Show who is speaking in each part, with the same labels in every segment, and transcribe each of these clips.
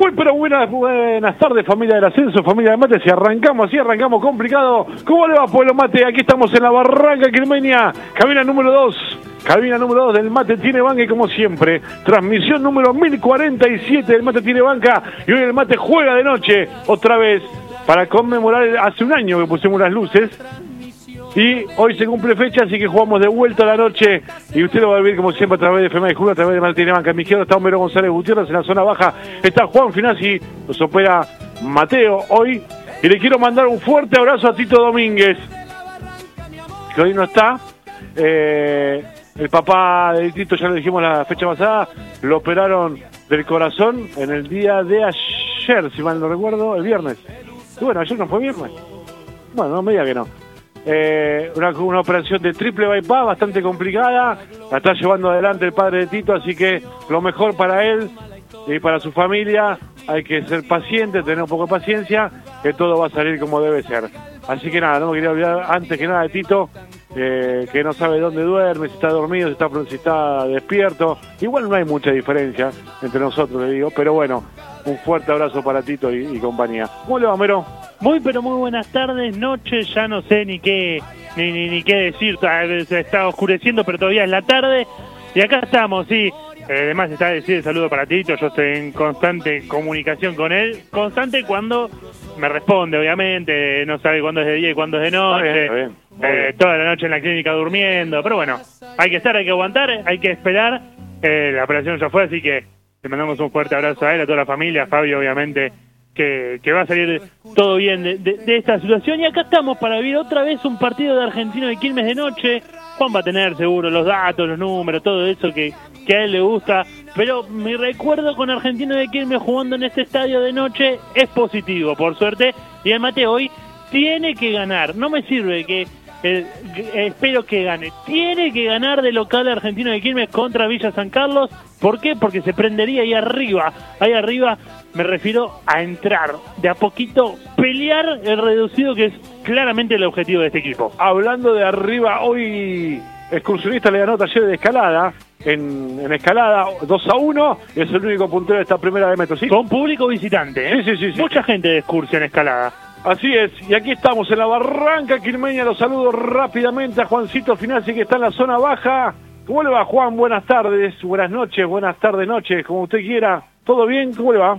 Speaker 1: Muy pero buenas tardes, familia del Ascenso, familia de Mate. Si arrancamos así, arrancamos complicado. ¿Cómo le va, Pueblo Mate? Aquí estamos en la Barranca Quilmeña, cabina número 2. Cabina número 2 del Mate Tiene Banca y como siempre, transmisión número 1047 del Mate Tiene Banca. Y hoy el Mate juega de noche, otra vez, para conmemorar hace un año que pusimos las luces. Y hoy se cumple fecha, así que jugamos de vuelta a la noche. Y usted lo va a vivir como siempre a través de FM de Julio, a través de Mate Tiene Banca. En mi izquierda está Homero González Gutiérrez, en la zona baja está Juan Finazzi, nos opera Mateo hoy. Y le quiero mandar un fuerte abrazo a Tito Domínguez, que hoy no está. El papá de Tito, ya lo dijimos la fecha pasada, lo operaron del corazón en el día de ayer, si mal no recuerdo, el viernes. Y bueno, ayer no fue viernes. Bueno, no me diga que no. Una operación de triple bypass bastante complicada, la está llevando adelante el padre de Tito, así que lo mejor para él y para su familia. Hay que ser paciente, tener un poco de paciencia, que todo va a salir como debe ser. Así que nada, no me quería olvidar antes que nada de Tito, que no sabe dónde duerme, si está dormido, si está despierto. Igual no hay mucha diferencia entre nosotros, le digo, pero bueno, un fuerte abrazo para Tito y compañía. ¿Cómo le va, Mero?
Speaker 2: Muy pero muy buenas tardes, noches, ya no sé ni qué decir, se está oscureciendo pero todavía es la tarde y acá estamos, sí. Además está decir el saludo para Tito, yo estoy en constante comunicación con él, constante cuando me responde, obviamente, no sabe cuándo es de día y cuándo es de noche,
Speaker 1: Está bien.
Speaker 2: toda la noche en la clínica durmiendo, pero bueno, hay que estar, hay que aguantar, hay que esperar, la operación ya fue, así que le mandamos un fuerte abrazo a él, a toda la familia, a Fabio obviamente, que va a salir todo bien de esta situación. Y acá estamos para vivir otra vez un partido de Argentino de Quilmes de noche. Juan va a tener seguro los datos, los números, todo eso que a él le gusta, pero mi recuerdo con Argentino de Quilmes jugando en este estadio de noche es positivo, por suerte, y el Mate hoy tiene que ganar. No me sirve que espero que gane, tiene que ganar de local Argentino de Quilmes contra Villa San Carlos. ¿Por qué? Porque se prendería ahí arriba me refiero a entrar de a poquito, pelear el reducido, que es claramente el objetivo de este equipo.
Speaker 1: Hablando de arriba, hoy Excursionista le ganó Talleres de Escalada, en Escalada 2-1, es el único puntero de esta primera de Metro, ¿sí?
Speaker 2: Con público visitante, ¿eh?
Speaker 1: Sí.
Speaker 2: Mucha gente de excursión Escalada.
Speaker 1: Así es, y aquí estamos en la Barranca Quilmeña. Los saludo rápidamente a Juancito Finazzi, que está en la zona baja. ¿Cómo le va, Juan? Buenas tardes, buenas noches, buenas tardes, noches, como usted quiera. ¿Todo bien? ¿Cómo le va?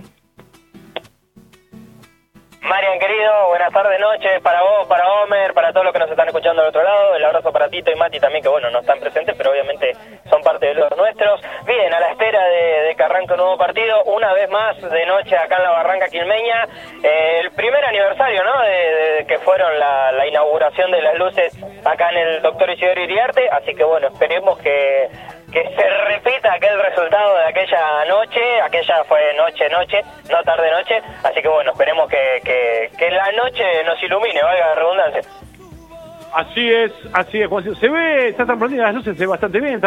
Speaker 3: Marian, querido, buenas tardes, noches, para vos, para Homer, para todos los que nos están escuchando del otro lado. El abrazo para Tito y Mati también, que bueno, no están presentes, pero obviamente son parte de los nuestros. Bien, a la espera de que arranque un nuevo partido, una vez más de noche acá en la Barranca Quilmeña. El primer aniversario, ¿no?, de que fueron la inauguración de las luces acá en el Dr. Isidoro Iriarte, así que bueno, esperemos que se repita aquel resultado de aquella noche. Aquella fue noche, no tarde-noche, así que bueno, esperemos que la noche nos ilumine, valga la redundancia.
Speaker 1: Así es, Juancito. Se ve, está tan prendida las luces, se ve bastante bien.